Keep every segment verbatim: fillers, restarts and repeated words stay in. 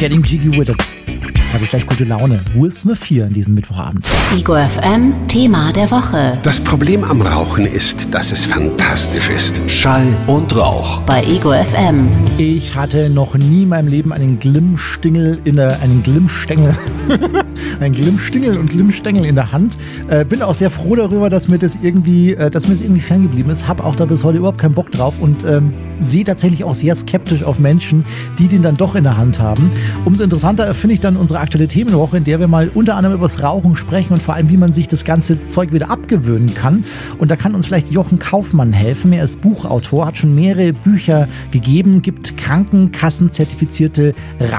Getting Jiggy with it. Da habe ich gleich gute Laune. Will Smith hier an diesem Mittwochabend. Ego F M, Thema der Woche. Das Problem am Rauchen ist, dass es fantastisch ist. Schall und Rauch. Bei Ego F M. Ich hatte noch nie in meinem Leben einen Glimmstingel in der, einen Glimmstängel, einen Glimmstingel und Glimmstängel in der Hand. Äh, bin auch sehr froh darüber, dass mir das irgendwie, äh, dass mir das irgendwie ferngeblieben ist. Hab auch da bis heute überhaupt keinen Bock drauf und ähm, sehe tatsächlich auch sehr skeptisch auf Menschen, die den dann doch in der Hand haben. Umso interessanter finde ich dann unsere aktuelle Themenwoche, in der wir mal unter anderem über das Rauchen sprechen und vor allem, wie man sich das ganze Zeug wieder abgewöhnen kann. Und da kann uns vielleicht Jochen Kaufmann helfen. Er ist Buchautor, hat schon mehrere Bücher gegeben, gibt Krankenkassen-zertifizierte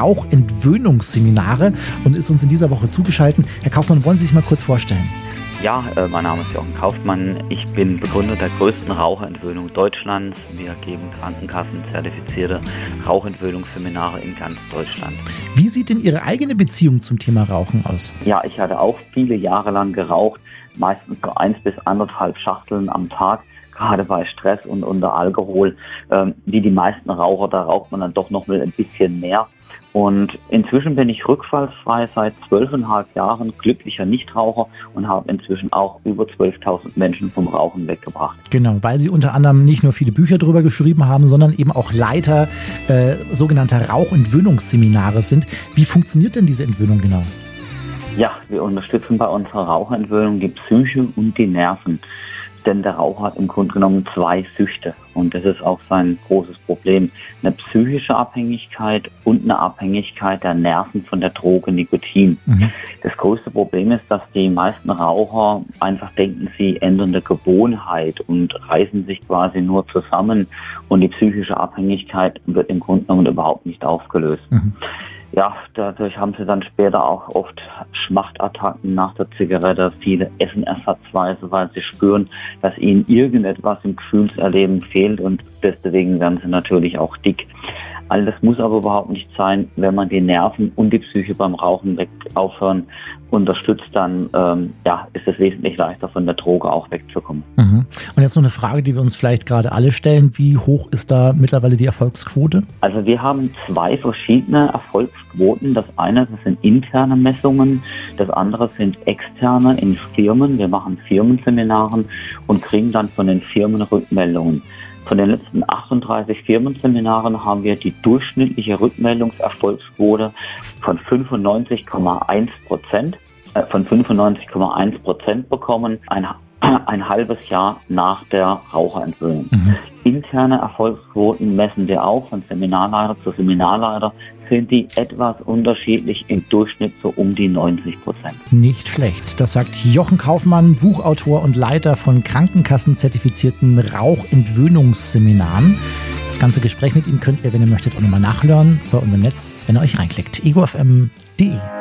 Rauchentwöhnungsseminare und ist uns in dieser Woche zugeschaltet. Herr Kaufmann, wollen Sie sich mal kurz vorstellen? Ja, äh, mein Name ist Jochen Kaufmann. Ich bin Begründer der größten Raucherentwöhnung Deutschlands. Wir geben Krankenkassen-zertifizierte Rauchentwöhnungsseminare in ganz Deutschland. Wie sieht denn Ihre eigene Beziehung zum Thema Rauchen aus? Ja, ich hatte auch viele Jahre lang geraucht, meistens so eins bis anderthalb Schachteln am Tag. Gerade bei Stress und unter Alkohol. Ähm, wie die meisten Raucher, da raucht man dann doch noch mal ein bisschen mehr. Und inzwischen bin ich rückfallsfrei seit zwölfeinhalb Jahren, glücklicher Nichtraucher und habe inzwischen auch über zwölftausend Menschen vom Rauchen weggebracht. Genau, weil Sie unter anderem nicht nur viele Bücher darüber geschrieben haben, sondern eben auch Leiter äh, sogenannter Rauchentwöhnungsseminare sind. Wie funktioniert denn diese Entwöhnung genau? Ja, wir unterstützen bei unserer Raucherentwöhnung die Psyche und die Nerven. Denn der Raucher hat im Grunde genommen zwei Süchte und das ist auch sein großes Problem. Eine psychische Abhängigkeit und eine Abhängigkeit der Nerven von der Droge Nikotin. Mhm. Das größte Problem ist, dass die meisten Raucher einfach denken, sie ändern eine Gewohnheit und reißen sich quasi nur zusammen und die psychische Abhängigkeit wird im Grunde genommen überhaupt nicht aufgelöst. Mhm. Ja, dadurch haben sie dann später auch oft Schmachtattacken nach der Zigarette, viele essen ersatzweise, weil sie spüren, dass ihnen irgendetwas im Gefühlserleben fehlt und deswegen werden sie natürlich auch dick. All das muss aber überhaupt nicht sein. Wenn man die Nerven und die Psyche beim Rauchen weg aufhören unterstützt, dann ähm, ja, ist es wesentlich leichter, von der Droge auch wegzukommen. Mhm. Und jetzt noch eine Frage, die wir uns vielleicht gerade alle stellen. Wie hoch ist da mittlerweile die Erfolgsquote? Also wir haben zwei verschiedene Erfolgsquoten. Das eine, das sind interne Messungen. Das andere sind externe in Firmen. Wir machen Firmenseminaren und kriegen dann von den Firmen Rückmeldungen. Von den letzten achtunddreißig Firmenseminaren haben wir die durchschnittliche Rückmeldungserfolgsquote von fünfundneunzig Komma eins Prozent, äh, von fünfundneunzig Komma eins Prozent bekommen, ein, ein halbes Jahr nach der Raucherentwöhnung. Mhm. Interne Erfolgsquoten messen wir auch von Seminarleiter zu Seminarleiter, sind die etwas unterschiedlich, im Durchschnitt so um die neunzig Prozent. Nicht schlecht. Das sagt Jochen Kaufmann, Buchautor und Leiter von Krankenkassen-zertifizierten Rauchentwöhnungsseminaren. Das ganze Gespräch mit ihm könnt ihr, wenn ihr möchtet, auch nochmal nachhören bei unserem Netz, wenn ihr euch reinklickt. ego f m punkt d e